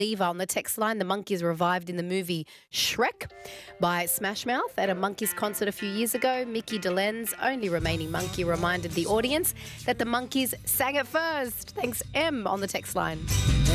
Eva on the text line. The Monkees revived in the movie Shrek by Smash Mouth at a Monkees concert a few years ago. Mickey DeLenz, only remaining Monkey, reminded the audience that the Monkees sang it first. Thanks, M, on the text line.